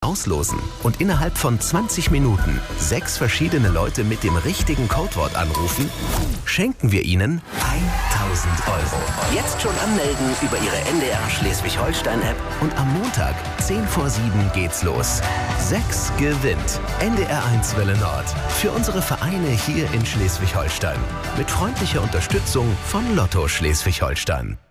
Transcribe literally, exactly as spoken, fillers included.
auslosen und innerhalb von zwanzig Minuten sechs verschiedene Leute mit dem richtigen Codewort anrufen, schenken wir Ihnen tausend Euro. Jetzt schon anmelden über Ihre N D R Schleswig-Holstein-App und am Montag, zehn vor sieben, geht's los. sechs gewinnt. N D R eins Welle Nord. Für unsere Vereine hier in Schleswig-Holstein. Mit freundlicher Unterstützung von Lotto Schleswig-Holstein.